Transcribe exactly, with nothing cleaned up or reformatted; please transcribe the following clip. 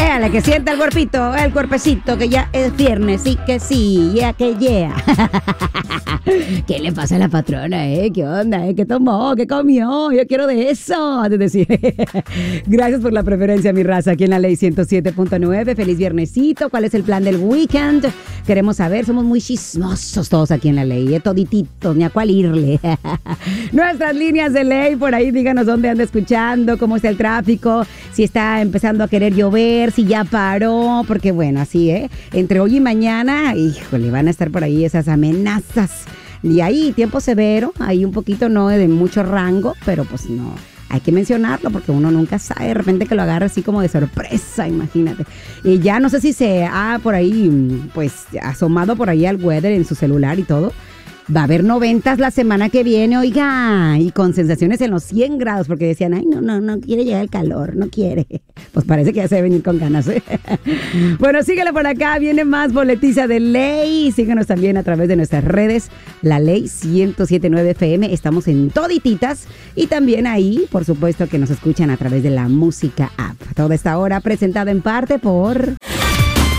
Déjale que sienta el cuerpito, el cuerpecito, que ya es viernes, sí que sí, ya que yeah. ¿Qué le pasa a la patrona, eh? ¿Qué onda, eh? ¿Qué tomó? ¿Qué comió? Yo quiero de eso. Es decir, gracias por la preferencia, mi raza, aquí en la Ley ciento siete punto nueve. Feliz viernesito. ¿Cuál es el plan del weekend? Queremos saber, somos muy chismosos todos aquí en la Ley, eh, todititos, ni a cuál irle. Nuestras líneas de Ley, por ahí díganos dónde anda escuchando, cómo está el tráfico, si está empezando a querer llover, si ya paró, porque bueno, así, ¿eh? Entre hoy y mañana, híjole, van a estar por ahí esas amenazas. Y ahí, tiempo severo, ahí un poquito no de mucho rango, pero pues no, hay que mencionarlo porque uno nunca sabe, de repente que lo agarra así como de sorpresa, imagínate. Y ya no sé si se ha por ahí, pues, asomado por ahí al weather en su celular y todo. Va a haber noventas la semana que viene, oiga, y con sensaciones en los cien grados, porque decían, ay, no, no, no quiere llegar el calor, no quiere. Pues parece que ya se debe venir con ganas, ¿eh? Bueno, síguele por acá, viene más boletiza de Ley. Síguenos también a través de nuestras redes, La Ley ciento siete punto nueve F M. Estamos en todititas y también ahí, por supuesto, que nos escuchan a través de la Música App. Toda esta hora presentada en parte por...